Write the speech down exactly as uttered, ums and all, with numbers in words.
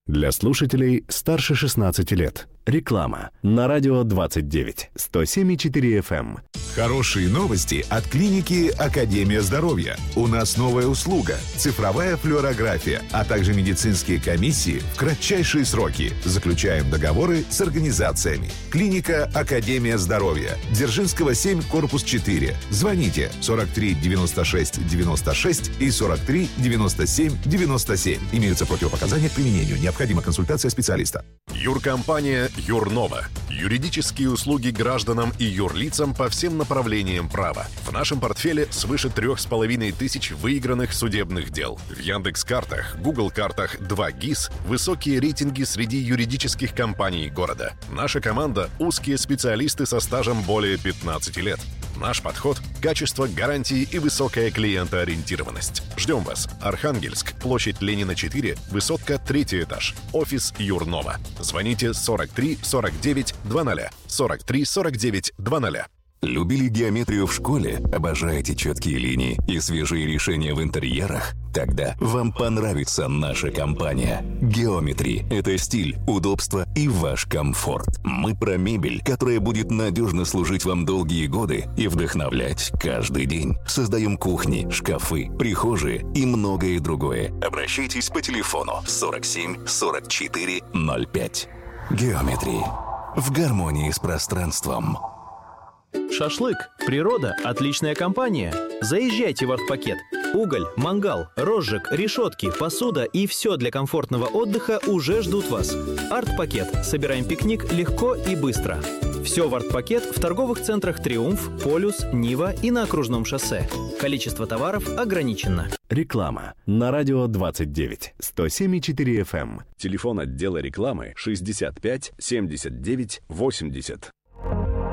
Для слушателей старше шестнадцати лет. Реклама на радио двадцать девять, сто семь и четыре эф эм. Хорошие новости от клиники «Академия здоровья». У нас новая услуга – цифровая флюорография, а также медицинские комиссии в кратчайшие сроки. Заключаем договоры с организациями. Клиника «Академия здоровья». Дзержинского, семь, корпус четыре. Звоните сорок три девяносто шесть девяносто шесть и сорок три девяносто семь девяносто семь. Имеются противопоказания к применению. Необходима консультация специалиста. Юркомпания «Юрнова». Юридические услуги гражданам и юрлицам по всем направлениям права. В нашем портфеле свыше трех с половиной тысяч выигранных судебных дел. В Яндекс.Картах, Гугл.Картах, два ГИС высокие рейтинги среди юридических компаний города. Наша команда – узкие специалисты со стажем более пятнадцати лет. Наш подход – качество, гарантии и высокая клиентоориентированность. Ждем вас. Архангельск, площадь Ленина, четыре, высотка, третий этаж. Офис Юрнова. Звоните сорок три сорок девять двадцать. сорок три сорок девять двадцать. Любили геометрию в школе? Обожаете четкие линии и свежие решения в интерьерах? Тогда вам понравится наша компания. Geometry – это стиль, удобство и ваш комфорт. Мы про мебель, которая будет надежно служить вам долгие годы и вдохновлять каждый день. Создаем кухни, шкафы, прихожие и многое другое. Обращайтесь по телефону сорок семь сорок четыре ноль пять. Geometry. В гармонии с пространством. Шашлык, природа, отличная компания. Заезжайте в Артпакет. Уголь, мангал, розжиг, решетки, посуда и все для комфортного отдыха уже ждут вас. Артпакет. Собираем пикник легко и быстро. Все в Артпакет в торговых центрах «Триумф», «Полюс», «Нива» и на окружном шоссе. Количество товаров ограничено. Реклама на радио двадцать девять, сто семь и четыре эф эм. Телефон отдела рекламы шестьдесят пять семьдесят девять восемьдесят.